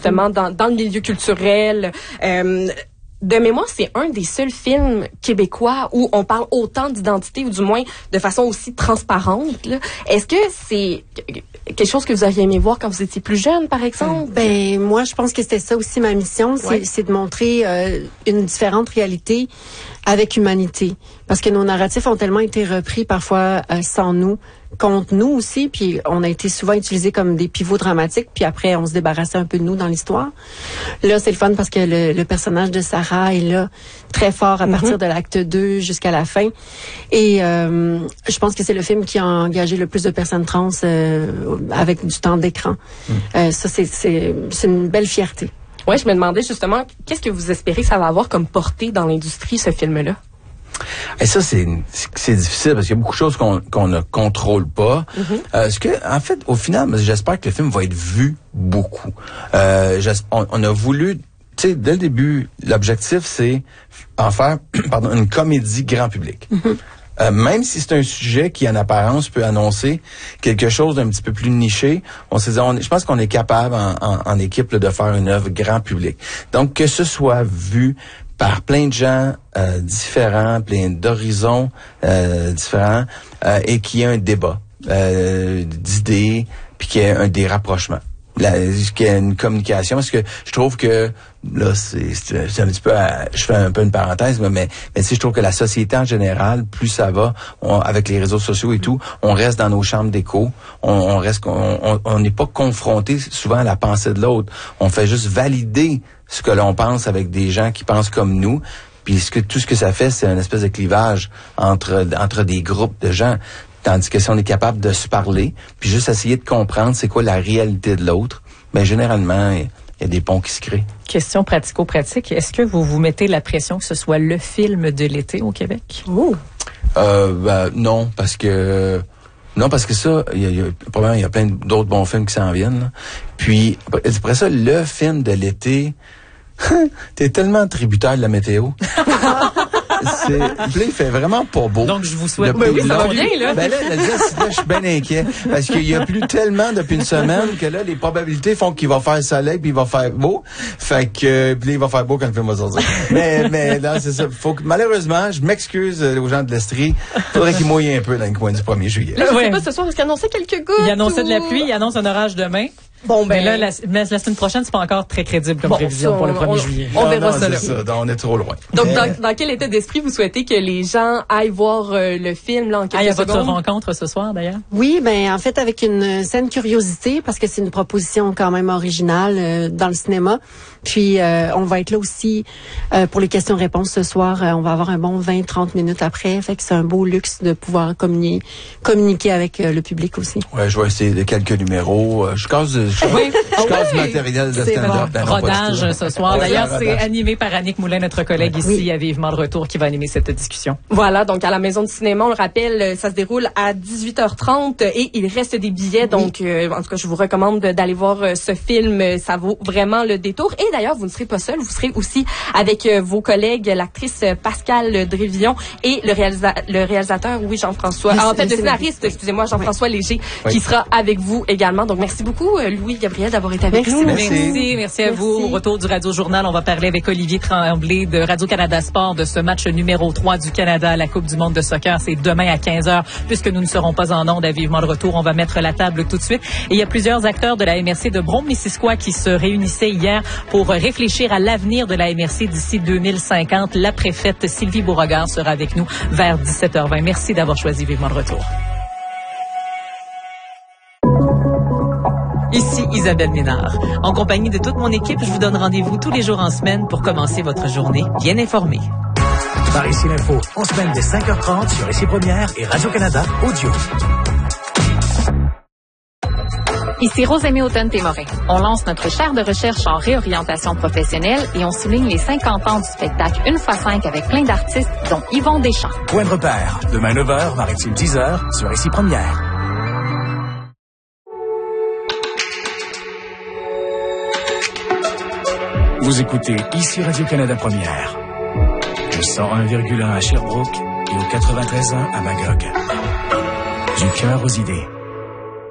justement dans le milieu culturel. De mémoire, c'est un des seuls films québécois où on parle autant d'identité, ou du moins de façon aussi transparente, là. Est-ce que c'est quelque chose que vous auriez aimé voir quand vous étiez plus jeune, par exemple? Ben, moi, je pense que c'était ça aussi ma mission, c'est de montrer une différente réalité avec humanité. Parce que nos narratifs ont tellement été repris parfois sans nous, contre nous aussi, puis on a été souvent utilisés comme des pivots dramatiques, puis après on se débarrassait un peu de nous dans l'histoire. Là, c'est le fun parce que le personnage de Sarah est là très fort à partir de l'acte 2 jusqu'à la fin. Et je pense que c'est le film qui a engagé le plus de personnes trans avec du temps d'écran. Ça, c'est une belle fierté. Ouais, je me demandais justement, qu'est-ce que vous espérez que ça va avoir comme portée dans l'industrie, ce film-là? Et ça, c'est difficile parce qu'il y a beaucoup de choses qu'on ne contrôle pas. En fait, au final, j'espère que le film va être vu beaucoup. On a voulu, tu sais, dès le début, l'objectif, c'est en faire, une comédie grand public. Même si c'est un sujet qui, en apparence, peut annoncer quelque chose d'un petit peu plus niché, on s'est dit, je pense qu'on est capable, en équipe, là, de faire une œuvre grand public. Donc, que ce soit vu par plein de gens différents, plein d'horizons différents, et qu'il y ait un débat d'idées, puis qu'il y ait des rapprochements. Qu'il y ait une communication, parce que je trouve que là, c'est un petit peu, je fais un peu une parenthèse, mais tu sais, je trouve que la société en général, plus ça va, avec les réseaux sociaux et tout, on reste dans nos chambres d'écho, on n'est pas confronté souvent à la pensée de l'autre. On fait juste valider ce que l'on pense avec des gens qui pensent comme nous. Puis tout ce que ça fait, c'est une espèce de clivage entre des groupes de gens. Tandis que si on est capable de se parler, puis juste essayer de comprendre c'est quoi la réalité de l'autre, ben généralement, il y a des ponts qui se créent. Question pratico-pratique. Est-ce que vous vous mettez la pression que ce soit le film de l'été au Québec? Non, parce que ça, probablement, il y a plein d'autres bons films qui s'en viennent, là. Puis, après ça, le film de l'été, t'es tellement tributaire de la météo. Puis là, il fait vraiment pas beau. Donc, je vous souhaite... Oui, ça va bien, là. Ben là, je suis bien inquiet. Parce qu'il y a plu tellement depuis une semaine que là, les probabilités font qu'il va faire soleil puis il va faire beau. Fait que, puis là, il va faire beau quand le film va sortir. mais là, c'est ça. Malheureusement, je m'excuse aux gens de l'Estrie. Faudrait qu'ils mouillent un peu dans le coin du 1er juillet. Là, je sais pas ce soir, est-ce qu'il annonçait quelques gouttes? Il annonçait de la pluie, il annonce un orage demain. Bon, ben là, la semaine prochaine, c'est pas encore très crédible comme prévision pour le 1er juillet. On verra ça, là. On est trop loin. Donc, dans quel état d'esprit vous souhaitez que les gens aillent voir le film, là, en quelques secondes? Il y a votre rencontre ce soir, d'ailleurs? Oui, ben, en fait, avec une saine curiosité, parce que c'est une proposition quand même originale dans le cinéma. Puis, on va être là aussi pour les questions-réponses ce soir. On va avoir un bon 20-30 minutes après. Fait que c'est un beau luxe de pouvoir communiquer avec le public aussi. Ouais, je vais essayer de quelques numéros. Je casse du matériel de stand-up. Rodage ce soir. D'ailleurs, c'est animé par Annick Moulin, notre collègue ici à Vivement le Retour, qui va animer cette discussion. Voilà, donc à la Maison du Cinéma, on le rappelle, ça se déroule à 18h30 et il reste des billets. Donc, en tout cas, je vous recommande d'aller voir ce film. Ça vaut vraiment le détour. Et d'ailleurs, vous ne serez pas seul. Vous serez aussi avec vos collègues, l'actrice Pascale Drévillon et le réalisateur, Jean-François. En fait, le scénariste, excusez-moi, Jean-François Léger, qui sera avec vous également. Donc, merci beaucoup, Louis-Gabriel, d'avoir été avec nous. Merci à vous. Au retour du Radio Journal, on va parler avec Olivier Tremblay de Radio-Canada Sport de ce match numéro 3 du Canada à la Coupe du monde de soccer. C'est demain à 15h. Puisque nous ne serons pas en ondes à Vivement le Retour, on va mettre la table tout de suite. Et il y a plusieurs acteurs de la MRC de Brome-Missisquoi qui se réunissaient hier pour réfléchir à l'avenir de la MRC d'ici 2050. La préfète Sylvie Beauregard sera avec nous vers 17h20. Merci d'avoir choisi Vivement le Retour. Ici Isabelle Ménard. En compagnie de toute mon équipe, je vous donne rendez-vous tous les jours en semaine pour commencer votre journée bien informée. Par ici l'info, en semaine dès 5h30 sur Ici Première et Radio-Canada Audio. Ici Rosemée Automne-Témorin. On lance notre chaire de recherche en réorientation professionnelle et on souligne les 50 ans du spectacle 1x5 avec plein d'artistes, dont Yvon Deschamps. Point de repère, demain 9h, Maritime 10h, sur Ici Première. Vous écoutez Ici Radio-Canada Première. Au 101,1 à Sherbrooke et au 93.1 à Magog. Du cœur aux idées.